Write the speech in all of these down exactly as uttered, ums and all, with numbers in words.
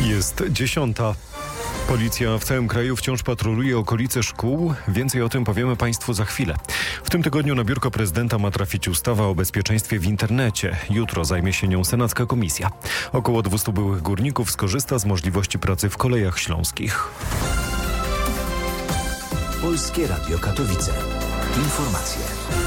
Jest dziesiąta. Policja w całym kraju wciąż patroluje okolice szkół. Więcej o tym powiemy Państwu za chwilę. W tym tygodniu na biurko prezydenta ma trafić ustawa o bezpieczeństwie w internecie. Jutro zajmie się nią senacka komisja. Około dwieście byłych górników skorzysta z możliwości pracy w Kolejach Śląskich. Polskie Radio Katowice. Informacje.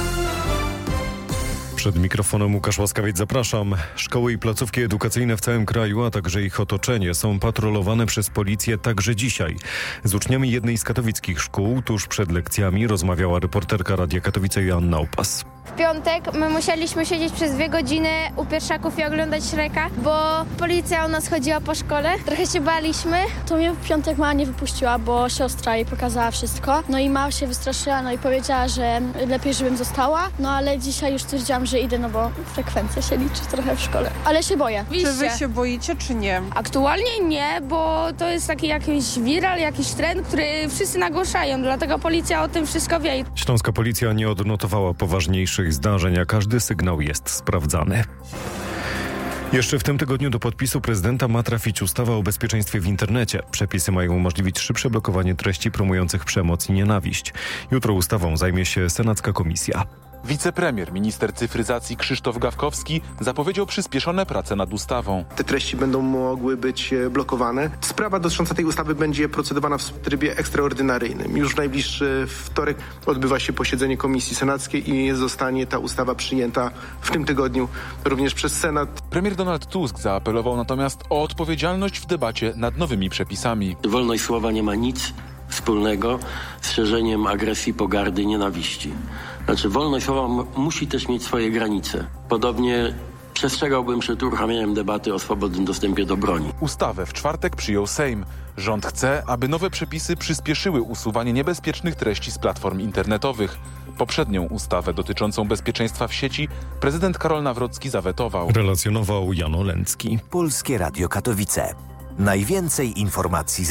Przed mikrofonem Łukasz Łaskawiec, zapraszam. Szkoły i placówki edukacyjne w całym kraju, a także ich otoczenie są patrolowane przez policję także dzisiaj. Z uczniami jednej z katowickich szkół tuż przed lekcjami rozmawiała reporterka Radia Katowice Joanna Opas. W piątek my musieliśmy siedzieć przez dwie godziny u pierwszaków i oglądać Shreka, bo policja u nas chodziła po szkole. Trochę się baliśmy. To mnie w piątek mama nie wypuściła, bo siostra jej pokazała wszystko. No i mama się wystraszyła, no i powiedziała, że lepiej, żebym została. No ale dzisiaj już stwierdziłam, że idę, no bo frekwencja się liczy trochę w szkole. Ale się boję. Czy wy się boicie, czy nie? Aktualnie nie, bo to jest taki jakiś viral, jakiś trend, który wszyscy nagłaszają, dlatego policja o tym wszystko wie. Śląska policja nie odnotowała poważniejszych zdarzeń, a każdy sygnał jest sprawdzany. Jeszcze w tym tygodniu do podpisu prezydenta ma trafić ustawa o bezpieczeństwie w internecie. Przepisy mają umożliwić szybsze blokowanie treści promujących przemoc i nienawiść. Jutro ustawą zajmie się senacka komisja. Wicepremier, minister cyfryzacji Krzysztof Gawkowski zapowiedział przyspieszone prace nad ustawą. Te treści będą mogły być blokowane. Sprawa dotycząca tej ustawy będzie procedowana w trybie ekstraordynaryjnym. Już w najbliższy wtorek odbywa się posiedzenie Komisji Senackiej i zostanie ta ustawa przyjęta w tym tygodniu również przez Senat. Premier Donald Tusk zaapelował natomiast o odpowiedzialność w debacie nad nowymi przepisami. Wolność słowa nie ma nic wspólnego z szerzeniem agresji, pogardy, nienawiści. Znaczy wolność słowa m- musi też mieć swoje granice. Podobnie przestrzegałbym przed uruchamianiem debaty o swobodnym dostępie do broni. Ustawę w czwartek przyjął Sejm. Rząd chce, aby nowe przepisy przyspieszyły usuwanie niebezpiecznych treści z platform internetowych. Poprzednią ustawę dotyczącą bezpieczeństwa w sieci prezydent Karol Nawrocki zawetował. Relacjonował Jan Olęcki. Polskie Radio Katowice. Najwięcej informacji z